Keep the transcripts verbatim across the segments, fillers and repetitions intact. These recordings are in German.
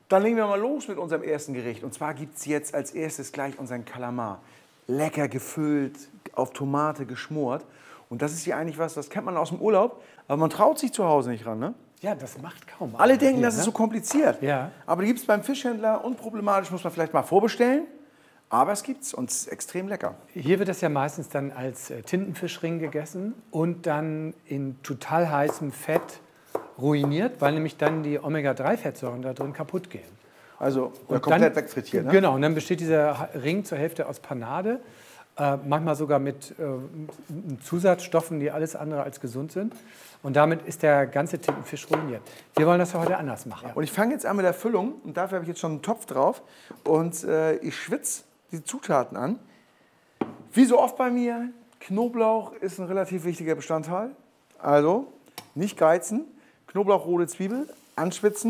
Dann legen wir mal los mit unserem ersten Gericht. Und zwar gibt es jetzt als erstes gleich unseren Kalamar. Lecker gefüllt, auf Tomate geschmort. Und das ist hier eigentlich was, das kennt man aus dem Urlaub, aber man traut sich zu Hause nicht ran, ne? Ja, das macht kaum einer. Alle denken, hier, das ist ne? so kompliziert. Ja. Aber die gibt es beim Fischhändler, unproblematisch, muss man vielleicht mal vorbestellen. Aber es gibt's und es ist extrem lecker. Hier wird das ja meistens dann als äh, Tintenfischring gegessen und dann in total heißem Fett ruiniert, weil nämlich dann die Omega drei Fettsäuren da drin kaputt gehen. Also Und komplett dann, wegfrittiert, ne? Genau, und dann besteht dieser Ring zur Hälfte aus Panade, äh, manchmal sogar mit äh, Zusatzstoffen, die alles andere als gesund sind. Und damit ist der ganze Tintenfisch ruiniert. Wir wollen das heute anders machen. Und ich fange jetzt an mit der Füllung und dafür habe ich jetzt schon einen Topf drauf und äh, ich schwitze die Zutaten an. Wie so oft bei mir, Knoblauch ist ein relativ wichtiger Bestandteil. Also nicht geizen, Knoblauch, rote Zwiebel, anschwitzen.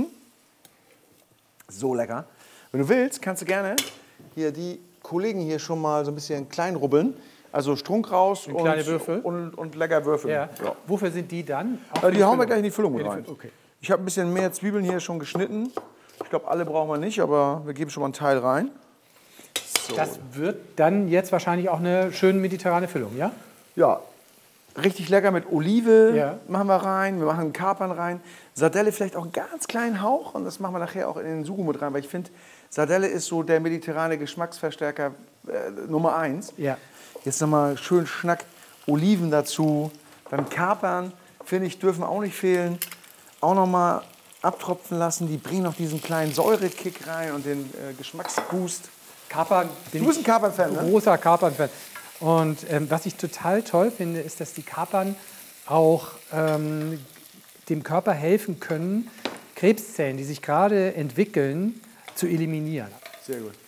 So lecker. Wenn du willst, kannst du gerne hier die Kollegen hier schon mal so ein bisschen klein rubbeln. Also Strunk raus und, kleine Würfel. Und, und lecker würfeln. Ja. Ja. Wofür sind die dann? Auch Äh, die hauen wir Füllung? gleich in die Füllung mit In die rein. Füllung, okay. Ich habe ein bisschen mehr Zwiebeln hier schon geschnitten. Ich glaube, alle brauchen wir nicht, aber wir geben schon mal einen Teil rein. So. Das wird dann jetzt wahrscheinlich auch eine schöne mediterrane Füllung, ja? Ja, richtig lecker mit Olive Ja. machen wir rein. Wir machen Kapern rein. Sardelle vielleicht auch einen ganz kleinen Hauch. Und das machen wir nachher auch in den Sugo mit rein. Weil ich finde, Sardelle ist so der mediterrane Geschmacksverstärker äh, Nummer eins. Ja. Jetzt nochmal schön Schnack Oliven dazu. Beim Kapern, finde ich, dürfen auch nicht fehlen. Auch nochmal abtropfen lassen. Die bringen noch diesen kleinen Säurekick rein und den äh, Geschmacksboost. Kapern bin Du bist ein ich Kapern-Fan, ne? großer Kapern-Fan. Und ähm, was ich total toll finde, ist, dass die Kapern auch ähm, dem Körper helfen können, Krebszellen, die sich gerade entwickeln, zu eliminieren. Sehr gut.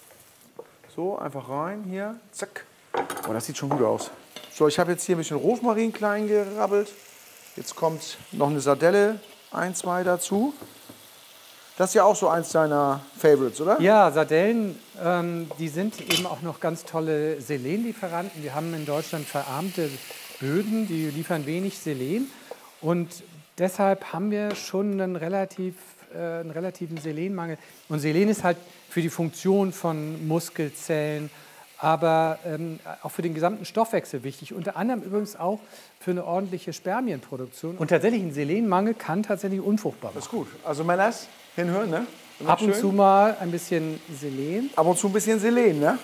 So, einfach rein hier. Zack. Oh, das sieht schon gut aus. So, ich habe jetzt hier ein bisschen Rosmarin klein gerabbelt. Jetzt kommt noch eine Sardelle, ein, zwei dazu. Das ist ja auch so eins deiner Favorites, oder? Ja, Sardellen, ähm, die sind eben auch noch ganz tolle Selenlieferanten. Wir haben in Deutschland verarmte Böden, die liefern wenig Selen. Und deshalb haben wir schon einen, relativ, äh, einen relativen Selenmangel. Und Selen ist halt für die Funktion von Muskelzellen, aber ähm, auch für den gesamten Stoffwechsel wichtig. Unter anderem übrigens auch für eine ordentliche Spermienproduktion. Und tatsächlich ein Selenmangel kann tatsächlich unfruchtbar machen. Das ist gut. Also Männers, hinhören, ne? Immer Ab und schön. zu mal ein bisschen Selen. Ab und zu ein bisschen Selen, ne?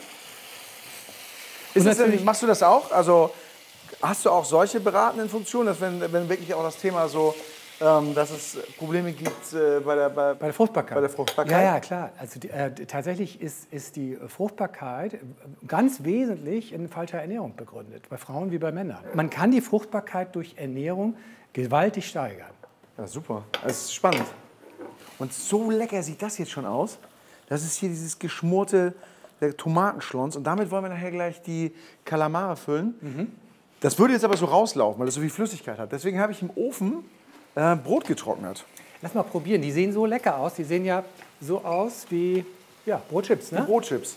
Ist Und das denn, natürlich- machst du das auch? Also hast du auch solche beratenden Funktionen, dass wenn, wenn wirklich auch das Thema so, ähm, dass es Probleme gibt äh, bei, der, bei, Bei der Fruchtbarkeit. Bei der Fruchtbarkeit? Ja, ja, klar. Also die, äh, tatsächlich ist, ist die Fruchtbarkeit ganz wesentlich in falscher Ernährung begründet, bei Frauen wie bei Männern. Man kann die Fruchtbarkeit durch Ernährung gewaltig steigern. Ja, super. Das ist spannend. Und so lecker sieht das jetzt schon aus. Das ist hier dieses geschmorte der Tomatenschlons. Und damit wollen wir nachher gleich die Kalamare füllen. Mhm. Das würde jetzt aber so rauslaufen, weil das so viel Flüssigkeit hat. Deswegen habe ich im Ofen äh, Brot getrocknet. Lass mal probieren. Die sehen so lecker aus. Die sehen ja so aus wie ja, Brotchips, ne? Brotchips.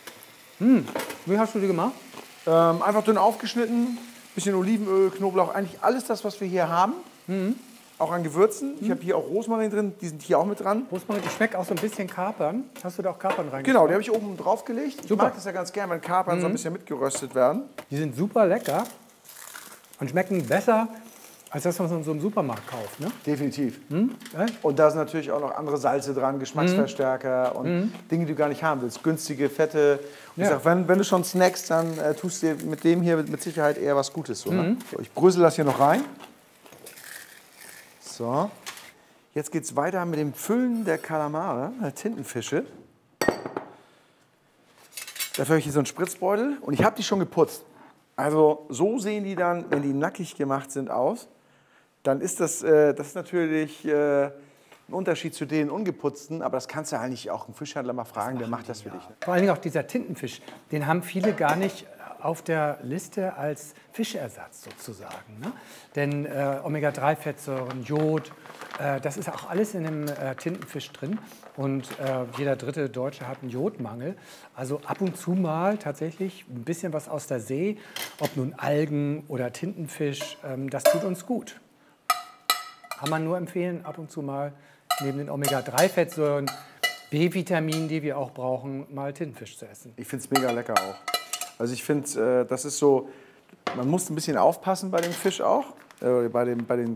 Wie hast du die gemacht? Ähm, einfach dünn aufgeschnitten, bisschen Olivenöl, Knoblauch, eigentlich alles das, was wir hier haben. Mhm. Auch an Gewürzen. Ich habe hier auch Rosmarin drin, die sind hier auch mit dran. Rosmarin, die schmeckt auch so ein bisschen Kapern. Hast du da auch Kapern reingeschmissen? Genau, die habe ich oben drauf gelegt. Ich Super. mag das ja ganz gerne, wenn Kapern so ein bisschen mitgeröstet werden. Die sind super lecker und schmecken besser als das, was man so im Supermarkt kauft, ne? Definitiv. Ja? Und da sind natürlich auch noch andere Salze dran, Geschmacksverstärker und Dinge, die du gar nicht haben willst. Günstige, fette. Und Ja. ich sag, wenn, wenn du schon snackst, dann äh, tust du dir mit dem hier mit Sicherheit eher was Gutes. So, ne? So, ich brösel das hier noch rein. So. Jetzt geht es weiter mit dem Füllen der Kalamare, der Tintenfische. Dafür habe ich hier so einen Spritzbeutel und ich habe die schon geputzt. Also so sehen die dann, wenn die nackig gemacht sind, aus. Dann ist das, äh, das ist natürlich äh, ein Unterschied zu den ungeputzten, aber das kannst du eigentlich auch einen Fischhändler mal fragen, der macht das für dich. Ne? Vor allen Dingen auch dieser Tintenfisch, den haben viele gar nicht auf der Liste als Fischersatz sozusagen. Ne? Denn äh, Omega drei Fettsäuren, Jod, äh, das ist auch alles in dem äh, Tintenfisch drin. Und äh, jeder dritte Deutsche hat einen Jodmangel. Also ab und zu mal tatsächlich ein bisschen was aus der See, ob nun Algen oder Tintenfisch, ähm, das tut uns gut. Kann man nur empfehlen, ab und zu mal neben den Omega drei Fettsäuren B-Vitaminen, die wir auch brauchen, mal Tintenfisch zu essen. Ich finde es mega lecker auch. Also ich finde, äh, das ist so, man muss ein bisschen aufpassen bei dem Fisch auch, äh, bei, dem, bei den